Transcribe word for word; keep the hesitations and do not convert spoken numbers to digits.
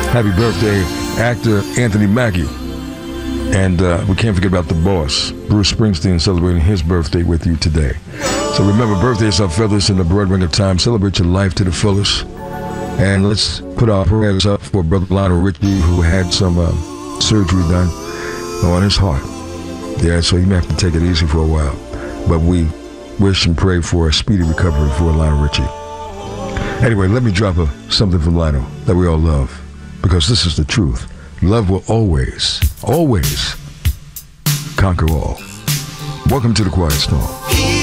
Happy birthday, actor Anthony Mackie. And uh, we can't forget about the boss, Bruce Springsteen, celebrating his birthday with you today. So remember, birthdays are feathers in the broad ring of time. Celebrate your life to the fullest. And let's put our prayers up for Brother Lionel Richie, who had some uh, surgery done on his heart. Yeah, so he may have to take it easy for a while. But we wish and pray for a speedy recovery for Lionel Richie. Anyway, let me drop a, something from Lionel that we all love, because this is the truth. Love will always, always conquer all. Welcome to the Quiet Storm.